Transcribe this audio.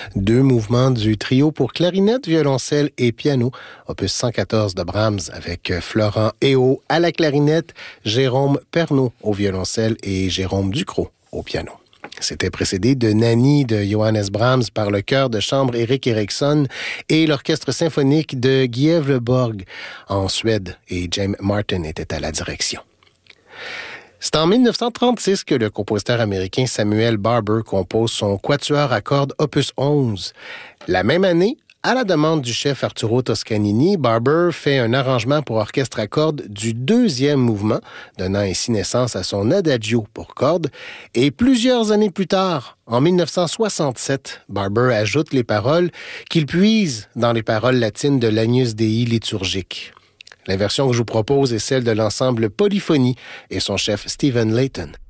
Deux mouvements du trio pour clarinette, violoncelle et piano, opus 114 de Brahms, avec Florent Éo à la clarinette, Jérôme Pernaut au violoncelle et Jérôme Ducrot au piano. C'était précédé de Nanny de Johannes Brahms par le chœur de chambre Erik Eriksson et l'orchestre symphonique de Gävleborg en Suède, et James Martin était à la direction. C'est en 1936 que le compositeur américain Samuel Barber compose son quatuor à cordes opus 11. La même année, à la demande du chef Arturo Toscanini, Barber fait un arrangement pour orchestre à cordes du deuxième mouvement, donnant ainsi naissance à son Adagio pour cordes. Et plusieurs années plus tard, en 1967, Barber ajoute les paroles qu'il puise dans les paroles latines de l'Agnus Dei liturgique. La version que je vous propose est celle de l'ensemble Polyphonie et son chef Stephen Layton.